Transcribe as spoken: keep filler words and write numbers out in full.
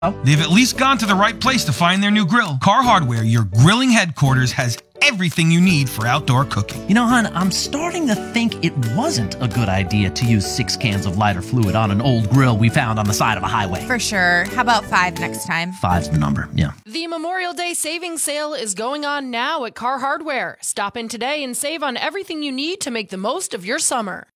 They've at least gone to the right place to find their new grill. Car Hardware, your grilling headquarters, has everything you need for outdoor cooking. You know, hon, I'm starting to think it wasn't a good idea to use six cans of lighter fluid on an old grill we found on the side of a highway. For sure. How about five next time? Five's the number, yeah. The Memorial Day savings sale is going on now at Car Hardware. Stop in today and save on everything you need to make the most of your summer.